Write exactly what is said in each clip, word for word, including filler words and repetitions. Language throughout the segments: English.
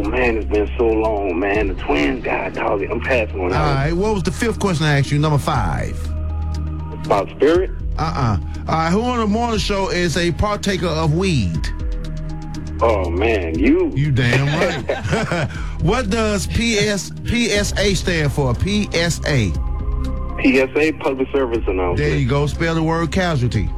man, it's been so long, man. The twins got a dog. I'm passing on that. All right, what was the fifth question I asked you? Number five. About spirit? Uh-uh. All right, who on the morning show is a partaker of weed? Oh, man, you. You damn right. What does P S P S A stand for? P S A. P S A, public service announcement. There you go. Spell the word casualty.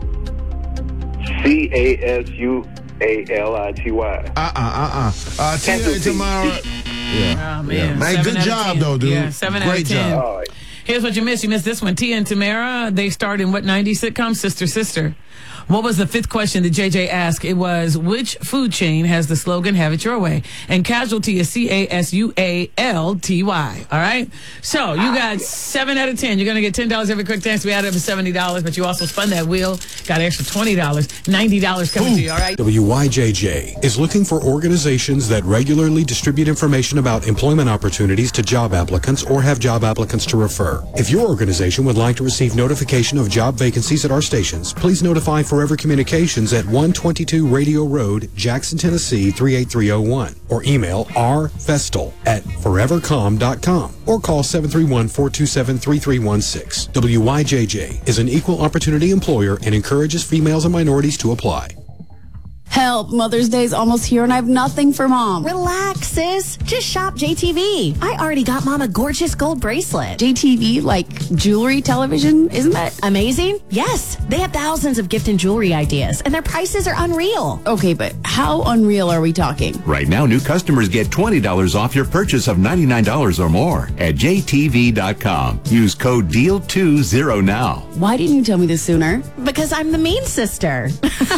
C A S U A L I T Y. Uh-uh, uh-uh. Uh, Tia and tomorrow. Yeah. Oh, man. Yeah. Hey, good job, though, dude. Yeah, seven Great out of ten. job. All right. Here's what you missed. You missed this one. Tia and Tamara, they starred in what nineties sitcom? Sister, Sister. What was the fifth question that J J asked? It was, which food chain has the slogan, have it your way? And casualty is C A S U A L T Y. All right? So you got seven out of ten. You're going to get ten dollars every quick dance. We added up for seventy dollars, but you also spun that wheel. Got an extra twenty dollars. ninety dollars coming Ooh. to you, all right? W Y J J is looking for organizations that regularly distribute information about employment opportunities to job applicants or have job applicants to refer. If your organization would like to receive notification of job vacancies at our stations, please notify Forever Communications at one twenty-two Radio Road, Jackson, Tennessee three eight three oh one, or email rfestel at forever com dot com or call seven three one, four two seven, three three one six. W Y J J is an equal opportunity employer and encourages females and minorities to apply. Help, Mother's Day's almost here and I have nothing for Mom. Relax, sis. Just shop J T V. I already got Mom a gorgeous gold bracelet. J T V, like jewelry, television, isn't that amazing? Yes. They have thousands of gift and jewelry ideas, and their prices are unreal. Okay, but how unreal are we talking? Right now, new customers get twenty dollars off your purchase of ninety-nine dollars or more at J T V dot com. Use code D E A L twenty now. Why didn't you tell me this sooner? Because I'm the mean sister.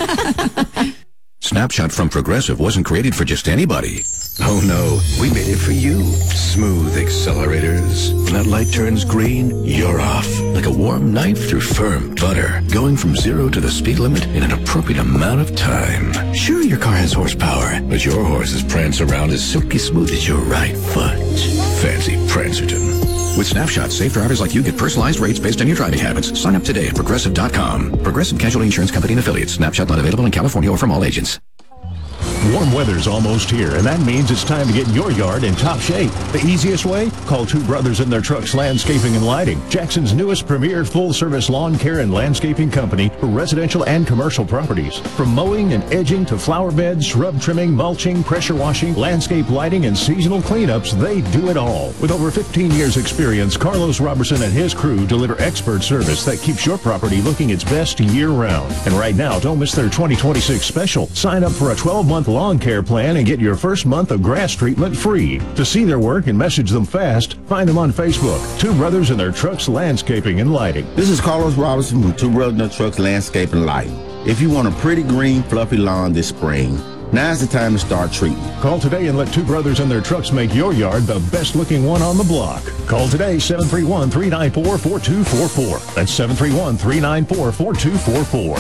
Snapshot from Progressive wasn't created for just anybody. Oh no, we made it for you. Smooth accelerators. When that light turns green, you're off. Like a warm knife through firm butter. Going from zero to the speed limit in an appropriate amount of time. Sure, your car has horsepower, but your horses prance around as silky smooth as your right foot. Fancy Prancerton. With Snapshot, safe drivers like you get personalized rates based on your driving habits. Sign up today at Progressive dot com. Progressive Casualty Insurance Company and Affiliates. Snapshot not available in California or from all agents. Warm weather's almost here, and that means it's time to get your yard in top shape. The easiest way? Call Two Brothers and Their Trucks Landscaping and Lighting, Jackson's newest premier full-service lawn care and landscaping company for residential and commercial properties. From mowing and edging to flower beds, shrub trimming, mulching, pressure washing, landscape lighting, and seasonal cleanups, they do it all. With over fifteen years experience, Carlos Robertson and his crew deliver expert service that keeps your property looking its best year-round. And right now, don't miss their twenty twenty-six special. Sign up for a twelve-month lawn care plan and get your first month of grass treatment free. To see their work and message them fast, find them on Facebook. Two Brothers and Their Trucks Landscaping and Lighting. This is Carlos Robinson from Two Brothers and Their Trucks Landscaping and Lighting. If you want a pretty green, fluffy lawn this spring, now's the time to start treating. Call today and let Two Brothers and Their Trucks make your yard the best looking one on the block. Call today, seven three one, three nine four, four two four four. That's seven three one, three nine four, four two four four.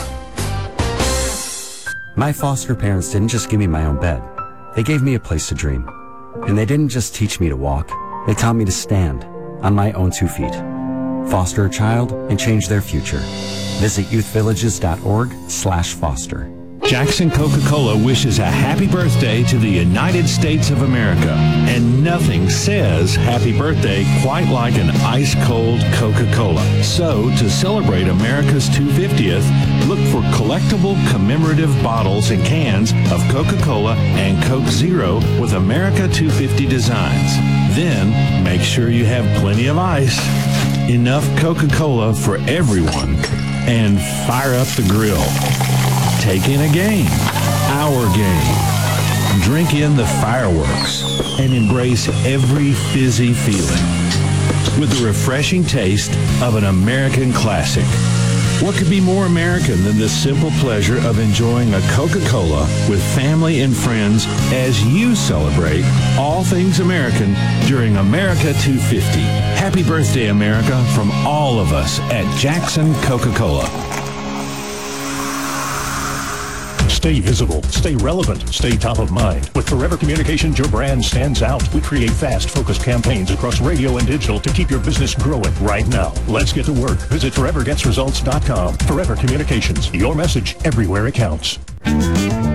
My foster parents didn't just give me my own bed. They gave me a place to dream. And they didn't just teach me to walk. They taught me to stand on my own two feet. Foster a child and change their future. Visit youth villages dot org slash foster. Jackson Coca-Cola wishes a happy birthday to the United States of America. And nothing says happy birthday quite like an ice-cold Coca-Cola. So, to celebrate America's two hundred fiftieth, look for collectible commemorative bottles and cans of Coca-Cola and Coke Zero with America two hundred fifty designs. Then, make sure you have plenty of ice, enough Coca-Cola for everyone, and fire up the grill. Take in a game, our game. Drink in the fireworks and embrace every fizzy feeling with the refreshing taste of an American classic. What could be more American than the simple pleasure of enjoying a Coca-Cola with family and friends as you celebrate all things American during America two hundred fifty. Happy birthday, America, from all of us at Jackson Coca-Cola. Stay visible, stay relevant, stay top of mind. With Forever Communications, your brand stands out. We create fast, focused campaigns across radio and digital to keep your business growing right now. Let's get to work. Visit forever gets results dot com. Forever Communications, your message everywhere it counts.